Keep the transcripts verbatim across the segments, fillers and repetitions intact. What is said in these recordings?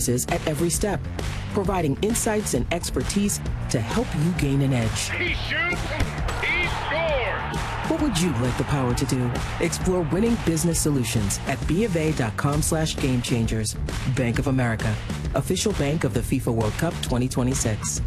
businesses at every step, providing insights and expertise to help you gain an edge. He shoots, he scores! What would you like the power to do? Explore winning business solutions at bofa.com slash game changers. Bank of America, official bank of the FIFA World Cup twenty twenty-six.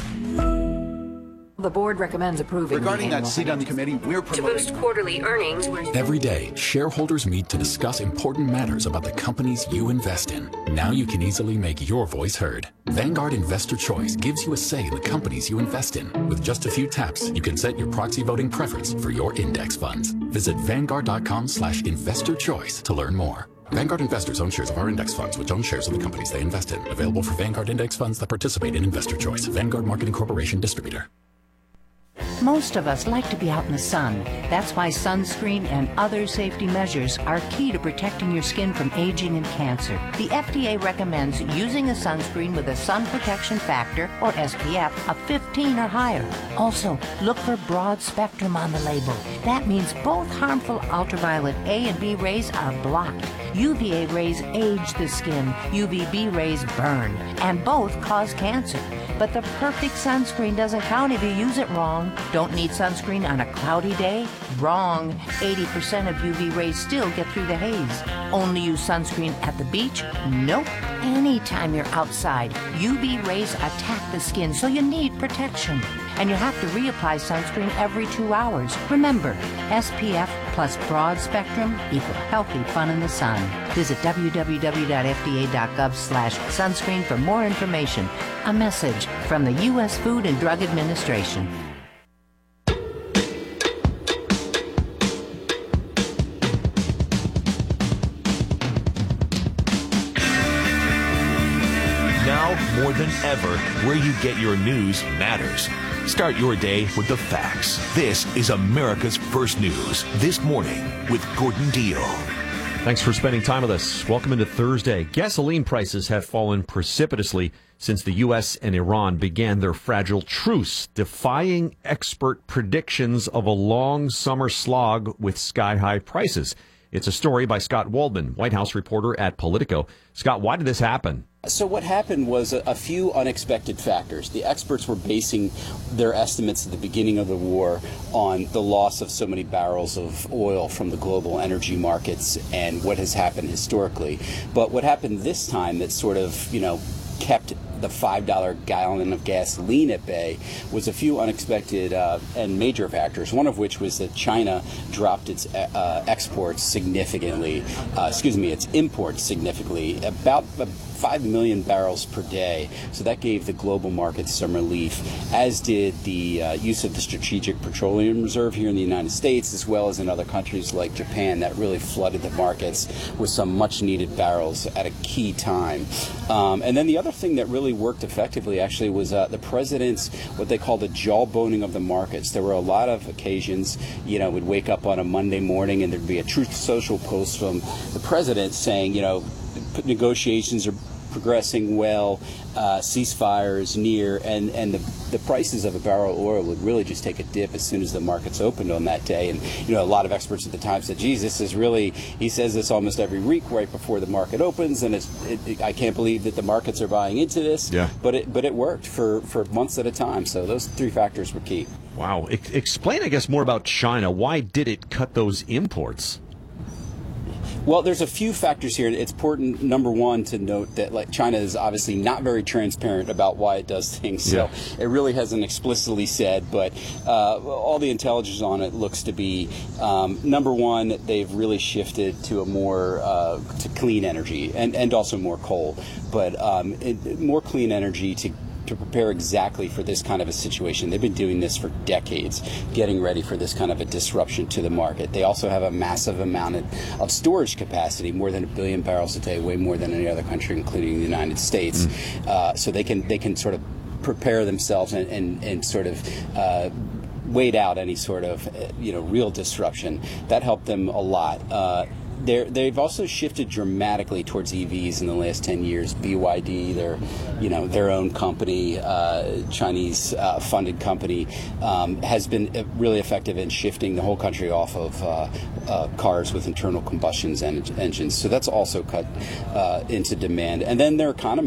The board recommends approving regarding the that seat on the committee. We're to boost quarterly earnings. Every day, shareholders meet to discuss important matters about the companies you invest in. Now you can easily make your voice heard. Vanguard Investor Choice gives you a say in the companies you invest in. With just a few taps, you can set your proxy voting preference for your index funds. Visit vanguard.com slash investor choice to learn more. Vanguard investors own shares of our index funds, which own shares of the companies they invest in. Available for Vanguard index funds that participate in Investor Choice. Vanguard Marketing Corporation distributor. Most of us like to be out in the sun. That's why sunscreen and other safety measures are key to protecting your skin from aging and cancer. The F D A recommends using a sunscreen with a sun protection factor, or S P F, of fifteen or higher. Also, look for broad spectrum on the label. That means both harmful ultraviolet A and B rays are blocked. U V A rays age the skin, U V B rays burn, and both cause cancer. But the perfect sunscreen doesn't count if you use it wrong. Don't need sunscreen on a cloudy day? Wrong. eighty percent of U V rays still get through the haze. Only use sunscreen at the beach? Nope. Anytime you're outside, U V rays attack the skin, so you need protection. And you have to reapply sunscreen every two hours. Remember, S P F plus broad spectrum equal healthy fun in the sun. Visit w w w dot f d a dot gov slash sunscreen for more information. A message from the U S Food and Drug Administration. Now, more than ever, where you get your news matters. Start your day with the facts. This is America's First News This Morning with Gordon Deal. Thanks for spending time with us. Welcome into Thursday. Gasoline prices have fallen precipitously since the U S and Iran began their fragile truce, defying expert predictions of a long summer slog with sky-high prices. It's a story by Scott Waldman, White House reporter at Politico. Scott, why did this happen? So what happened was a, a few unexpected factors. The experts were basing their estimates at the beginning of the war on the loss of so many barrels of oil from the global energy markets and what has happened historically. But what happened this time that sort of, you know, kept the five dollar gallon of gasoline at bay was a few unexpected uh, and major factors, one of which was that China dropped its uh, exports significantly, uh, excuse me, its imports significantly, about uh, five million barrels per day. So that gave the global markets some relief, as did the uh, use of the Strategic Petroleum Reserve here in the United States, as well as in other countries like Japan. That really flooded the markets with some much needed barrels at a key time. Um, and then the other thing that really worked effectively actually was uh, the president's what they call the jawboning of the markets. There were a lot of occasions, you know, we'd wake up on a Monday morning and there'd be a Truth Social post from the president saying, you know, negotiations are progressing well, uh, ceasefire is near, and, and the, the prices of a barrel of oil would really just take a dip as soon as the markets opened on that day. And, you know, a lot of experts at the time said, geez, this is really, he says this almost every week right before the market opens, and it's, it, it, I can't believe that the markets are buying into this. Yeah. But it, but it worked for, for months at a time. So those three factors were key. Wow. E- explain, I guess, more about China. Why did it cut those imports? Well, there's a few factors here. It's important, number one, to note that like China is obviously not very transparent about why it does things. So yeah. It really hasn't explicitly said, but uh, all the intelligence on it looks to be, um, number one, they've really shifted to a more uh, to clean energy and, and also more coal, but um, it, more clean energy to to prepare exactly for this kind of a situation. They've been doing this for decades, getting ready for this kind of a disruption to the market. They also have a massive amount of, of storage capacity, more than a billion barrels a day, way more than any other country, including the United States. Mm. Uh, so they can they can sort of prepare themselves and, and, and sort of uh, wait out any sort of uh, you know real disruption. That helped them a lot. Uh, They're, they've also shifted dramatically towards E Vs in the last ten years. B Y D, their, you know, their own company, uh, Chinese uh, funded company, um, has been really effective in shifting the whole country off of uh, uh, cars with internal combustion en- engines. So that's also cut uh, into demand. And then their economy